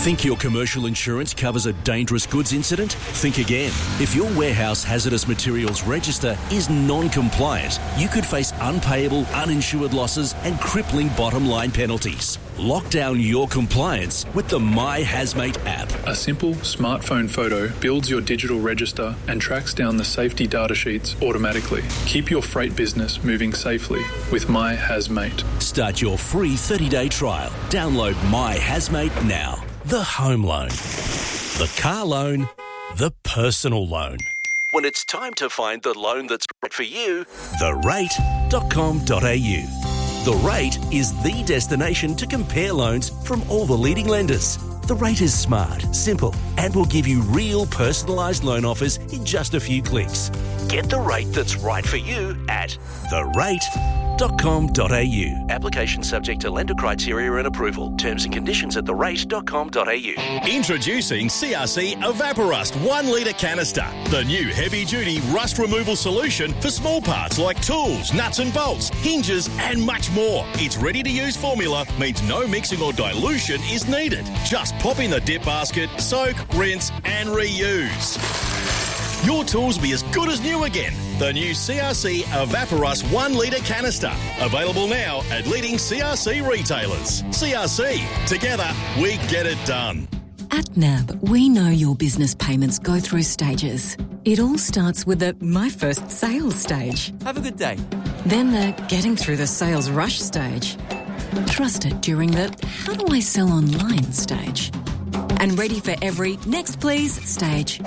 Think your commercial insurance covers a dangerous goods incident? Think again. If your warehouse hazardous materials register is non-compliant, you could face unpayable, uninsured losses and crippling bottom line penalties. Lock down your compliance with the My Hazmate app. A simple smartphone photo builds your digital register and tracks down the safety data sheets automatically. Keep your freight business moving safely with My Hazmate. Start your free 30-day trial. Download My Hazmate now. The home loan, the car loan, the personal loan. When it's time to find the loan that's right for you, therate.com.au. The Rate is the destination to compare loans from all the leading lenders. The Rate is smart, simple, and will give you real personalised loan offers in just a few clicks. Get the rate that's right for you at therate.com.au. Application subject to lender criteria and approval. Terms and conditions at therate.com.au. Introducing CRC Evaporust 1 litre canister. The new heavy-duty rust removal solution for small parts like tools, nuts and bolts, hinges and much more. Its ready-to-use formula means no mixing or dilution is needed. Just pop in the dip basket, soak, rinse and reuse. Your tools will be as good as new again. The new CRC Evaporust 1 litre canister. Available now at leading CRC retailers. CRC. Together, we get it done. At NAB, we know your business payments go through stages. It all starts with the My First Sales stage. Have a good day. Then the getting through the sales rush stage. Trusted during the how do I sell online stage. And ready for every next please stage.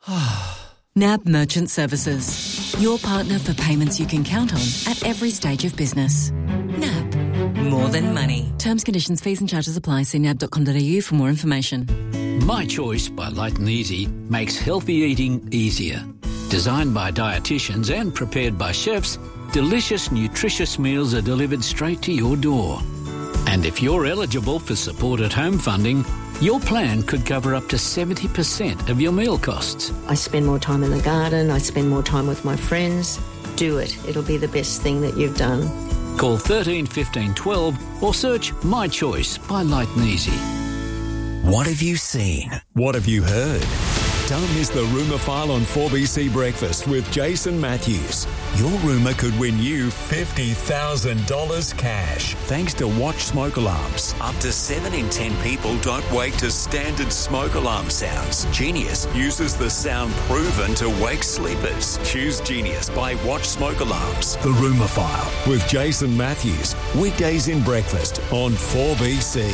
NAB Merchant Services. Your partner for payments you can count on at every stage of business. NAB. More than money. Terms, conditions, fees and charges apply. See nab.com.au for more information. My Choice by Light and Easy makes healthy eating easier. Designed by dietitians and prepared by chefs, delicious, nutritious meals are delivered straight to your door. And if you're eligible for support at home funding, your plan could cover up to 70% of your meal costs. I spend more time in the garden, I spend more time with my friends. Do it. It'll be the best thing that you've done. Call 13 15 12 or search My Choice by Light and Easy. What have you seen? What have you heard? Don't miss the Rumour File on 4BC Breakfast with Jason Matthews. Your rumour could win you $50,000 cash thanks to Watch Smoke Alarms. Up to 7 in 10 people don't wake to standard smoke alarm sounds. Genius uses the sound proven to wake sleepers. Choose Genius by Watch Smoke Alarms. The Rumour File with Jason Matthews. Weekdays in breakfast on 4BC.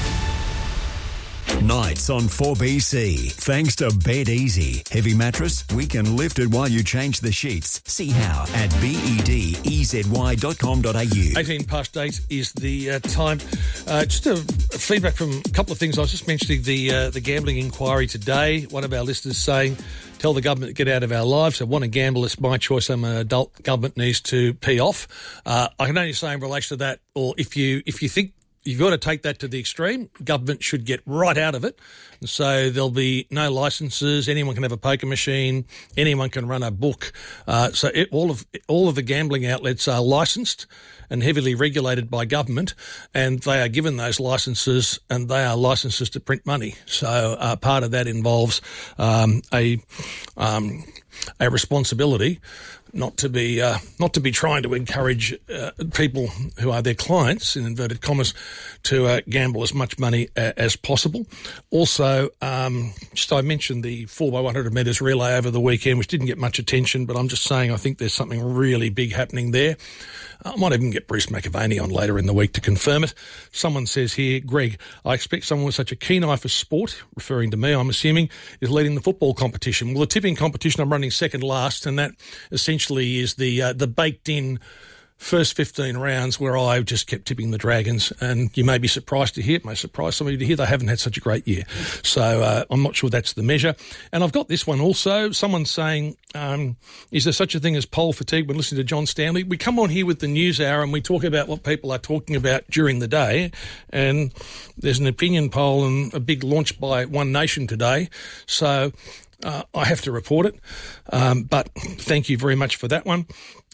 Nights on 4BC. Thanks to Bed Easy. Heavy mattress? We can lift it while you change the sheets. See how at bedezy.com.au. 18 past 8 is the time. Just a feedback from a couple of things. I was just mentioning the gambling inquiry today. One of our listeners saying, tell the government to get out of our lives. I want to gamble. It's my choice. I'm an adult. Government needs to pee off. I can only say in relation to that, or if you think you've got to take that to the extreme, government should get right out of it. And so there'll be no licences. Anyone can have a poker machine. Anyone can run a book. So all of the gambling outlets are licensed and heavily regulated by government, and they are given those licences, and they are licences to print money. So part of that involves a responsibility not to be trying to encourage people who are their clients, in inverted commas, to gamble as much money as possible. Also, I mentioned the 4x100 metres relay over the weekend, which didn't get much attention, but I'm just saying I think there's something really big happening there. I might even get Bruce McAvaney on later in the week to confirm it. Someone says here, Greg, I expect someone with such a keen eye for sport, referring to me, I'm assuming, is leading the football competition. Well, the tipping competition, I'm running second last, and that essentially is the baked-in first 15 rounds where I just kept tipping the Dragons, and you may be surprised to hear, it may surprise somebody to hear they haven't had such a great year. So I'm not sure that's the measure. And I've got this one also. Someone's saying, is there such a thing as poll fatigue when listening to John Stanley? We come on here with the news hour and we talk about what people are talking about during the day, and there's an opinion poll and a big launch by One Nation today. So I have to report it, but thank you very much for that one.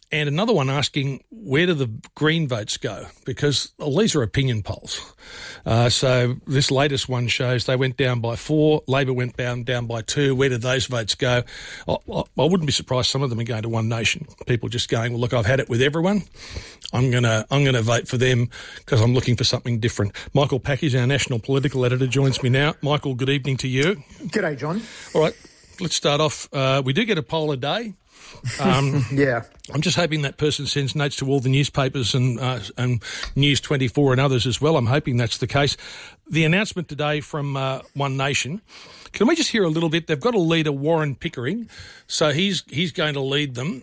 And another one asking, where do the Green votes go? Because these are opinion polls. So this latest one shows they went down by 4, Labor went down by 2. Where did those votes go? I wouldn't be surprised some of them are going to One Nation. People just going, well, look, I've had it with everyone. I'm gonna vote for them because I'm looking for something different. Michael Packies, our national political editor, joins me now. Michael, good evening to you. G'day, John. All right, let's start off. We do get a poll a day. Yeah. I'm just hoping that person sends notes to all the newspapers and News 24 and others as well. I'm hoping that's the case. The announcement today from One Nation. Can we just hear a little bit? They've got a leader, Warren Pickering, so he's going to lead them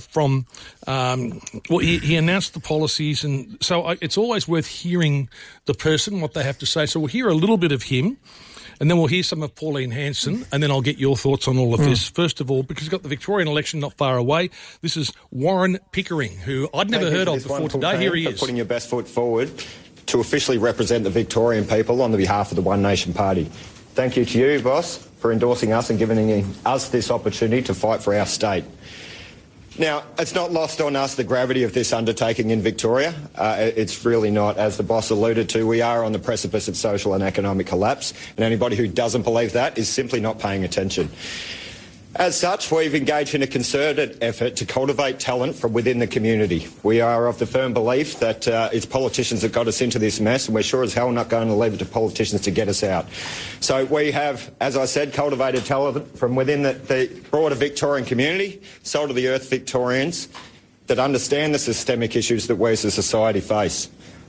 he announced the policies, and so it's always worth hearing the person, what they have to say. So we'll hear a little bit of him. And then we'll hear some of Pauline Hanson, and then I'll get your thoughts on all of this. First of all, because we've got the Victorian election not far away, this is Warren Pickering, who I'd never heard of before today. Here he is. Putting your best foot forward to officially represent the Victorian people on the behalf of the One Nation Party. Thank you to you, boss, for endorsing us and giving us this opportunity to fight for our state. Now, it's not lost on us the gravity of this undertaking in Victoria. It's really not. As the boss alluded to, we are on the precipice of social and economic collapse, and anybody who doesn't believe that is simply not paying attention. As such, we've engaged in a concerted effort to cultivate talent from within the community. We are of the firm belief that it's politicians that got us into this mess, and we're sure as hell not going to leave it to politicians to get us out. So we have, as I said, cultivated talent from within the broader Victorian community, soul to the earth Victorians that understand the systemic issues that we as a society face,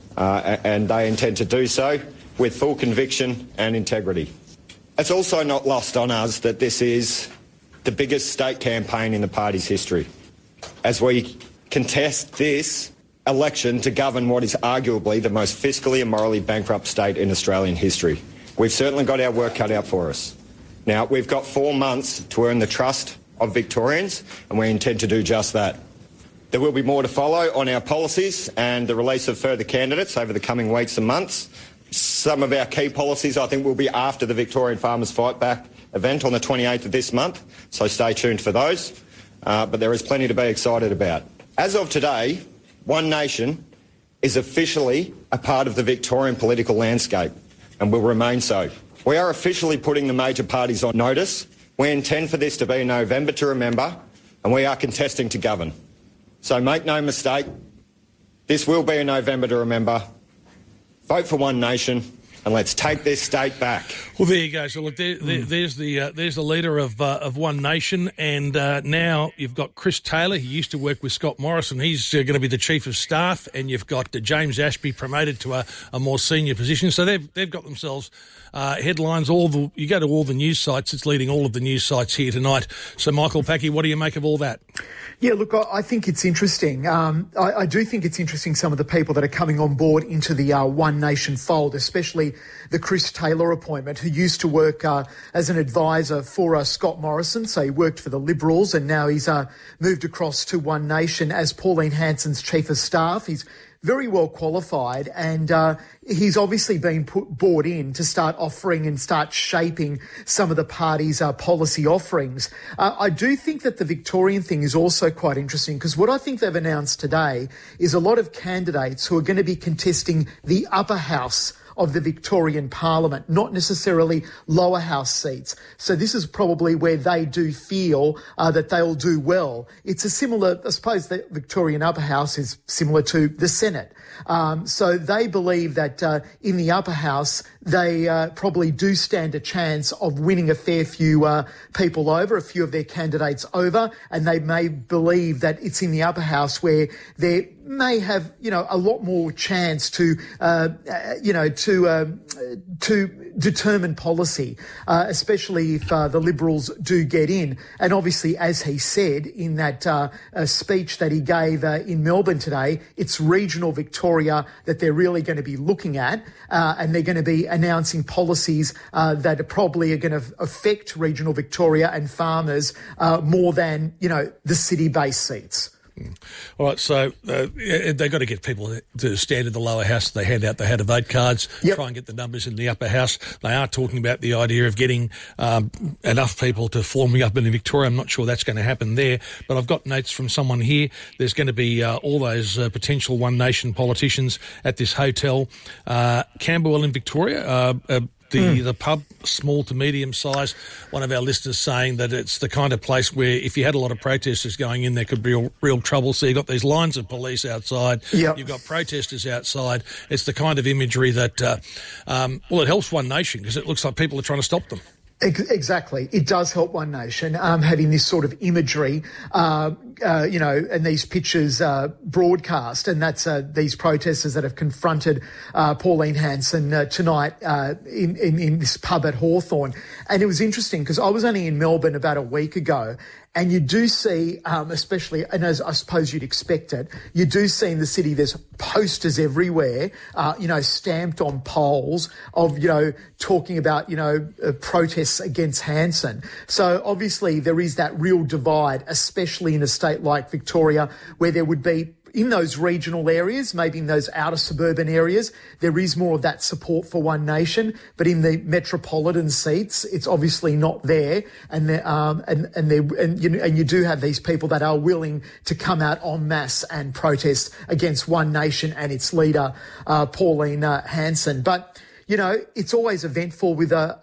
and they intend to do so with full conviction and integrity. It's also not lost on us that this is the biggest state campaign in the party's history, as we contest this election to govern what is arguably the most fiscally and morally bankrupt state in Australian history. We've certainly got our work cut out for us. Now, we've got 4 months to earn the trust of Victorians, and we intend to do just that. There will be more to follow on our policies and the release of further candidates over the coming weeks and months. Some of our key policies, I think, will be after the Victorian Farmers Fight Back event on the 28th of this month, so stay tuned for those. But there is plenty to be excited about. As of today, One Nation is officially a part of the Victorian political landscape and will remain so. We are officially putting the major parties on notice. We intend for this to be a November to remember, and we are contesting to govern. So make no mistake, this will be a November to remember. Vote for One Nation, and let's take this state back. Well, there you go. So look, there's the leader of One Nation, and now you've got Chris Taylor. He used to work with Scott Morrison. He's going to be the Chief of Staff, and you've got James Ashby promoted to a more senior position. So they've got themselves headlines. You go to all the news sites. It's leading all of the news sites here tonight. So Michael Packy, what do you make of all that? Yeah, look, I think it's interesting. I do think it's interesting some of the people that are coming on board into the One Nation fold, especially the Chris Taylor appointment, who used to work as an advisor for Scott Morrison. So he worked for the Liberals, and now he's moved across to One Nation as Pauline Hanson's Chief of Staff. He's very well qualified, and he's obviously been brought in to start offering and start shaping some of the party's policy offerings. I do think that the Victorian thing is also quite interesting, because what I think they've announced today is a lot of candidates who are going to be contesting the upper house of the Victorian Parliament, not necessarily lower house seats. So this is probably where they do feel that they'll do well. It's a similar, I suppose the Victorian upper house is similar to the Senate. So they believe that in the upper house, they probably do stand a chance of winning a fair few people over, a few of their candidates over, and they may believe that it's in the upper house where they may have, a lot more chance to determine policy, especially if the Liberals do get in. And obviously, as he said in that speech that he gave in Melbourne today, it's regional Victoria that they're really going to be looking at, and they're going to be announcing policies that are probably going to affect regional Victoria and farmers more than, the city-based seats. All right, so they've got to get people to stand in the lower house. They hand out the how to vote cards, try and get the numbers in the upper house. They are talking about the idea of getting enough people to forming up in Victoria. I'm not sure that's going to happen there, but I've got notes from someone here. There's going to be all those potential One Nation politicians at this hotel, Camberwell in Victoria. The pub, small to medium size. One of our listeners saying that it's the kind of place where if you had a lot of protesters going in, there could be real trouble. So you've got these lines of police outside. Yep. You've got protesters outside. It's the kind of imagery that, it helps One Nation because it looks like people are trying to stop them. Exactly. It does help One Nation having this sort of imagery, and these pictures broadcast. And that's these protesters that have confronted Pauline Hanson tonight in this pub at Hawthorn. And it was interesting because I was only in Melbourne about a week ago. And you do see, especially, and as I suppose you'd expect it, you do see in the city there's posters everywhere, stamped on poles of, talking about, protests against Hanson. So obviously there is that real divide, especially in a state like Victoria, where there would be, in those regional areas, maybe in those outer suburban areas, there is more of that support for One Nation. But in the metropolitan seats, it's obviously not there. And you do have these people that are willing to come out en masse and protest against One Nation and its leader, Pauline Hanson. But, it's always eventful with a